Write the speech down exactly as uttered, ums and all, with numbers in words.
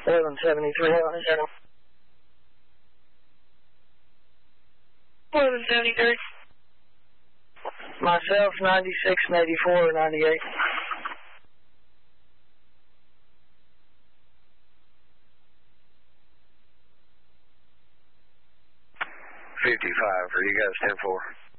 eleven seventy-three. eleven seventy-three. Myself, ninety-six and eighty-four or ninety-eight. fifty-five for you guys, ten four.